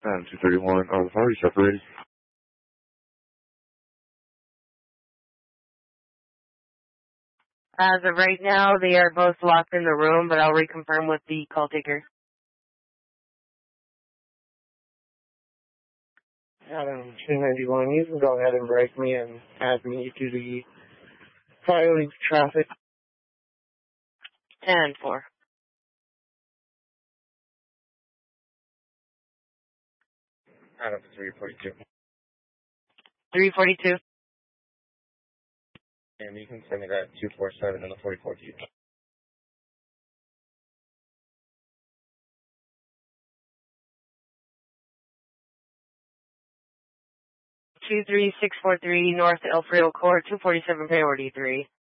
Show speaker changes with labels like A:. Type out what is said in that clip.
A: And 231, are the parties separated?
B: As of right now, they are both locked in the room, but I'll reconfirm with the call taker.
C: Adam 291, you can go ahead and break me and add me to the filing traffic.
B: 10-4.
C: Adam 342.
B: 342.
C: And you can send me that 247 and the 44 to you.
B: 23643 North El Frio Court, 247 priority 3.